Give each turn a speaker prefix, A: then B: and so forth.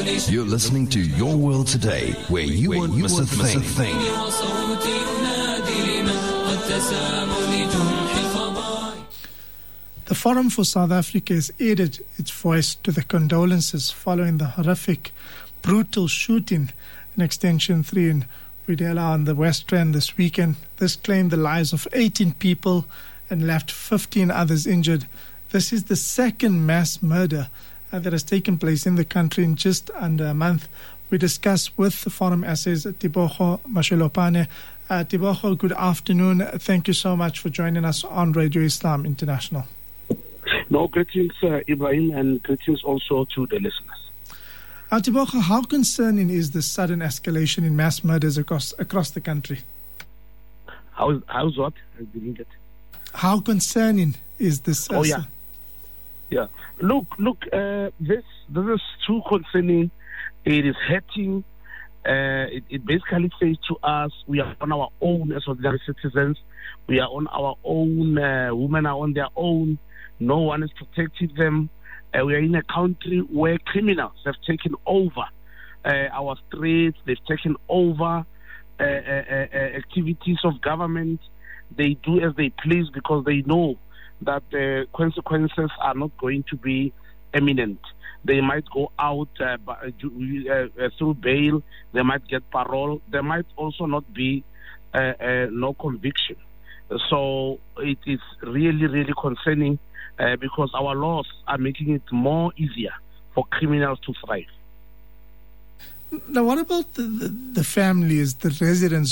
A: You're listening to Your World Today, where you won't miss a thing.
B: The Forum for South Africa has added its voice to the condolences following the horrific, brutal shooting in Extension 3 in Widela on the West Rand this weekend. This claimed the lives of 18 people and left 15 others injured. This is the second mass murder that has taken place in the country in just under a month. We discuss with the Forum Essays Tebogo Mashelopane. Tebogo, good afternoon. Thank you so much for joining us on Radio Islam International.
C: No, greetings, Ibrahim, and greetings also to the listeners.
B: Tebogo, how concerning is the sudden escalation in mass murders across the country?
C: How's what? I didn't get.
B: How concerning is this?
C: Yeah. Look. This is too concerning. It is hurting. It basically says to us, we are on our own as ordinary citizens. We are on our own. Women are on their own. No one is protecting them. We are in a country where criminals have taken over our streets. They've taken over activities of government. They do as they please because they know that the consequences are not going to be imminent. They might go out through bail. They might get parole. There might also not be no conviction. So it is really, really concerning because our laws are making it more easier for criminals to thrive.
B: Now, what about the families, the residents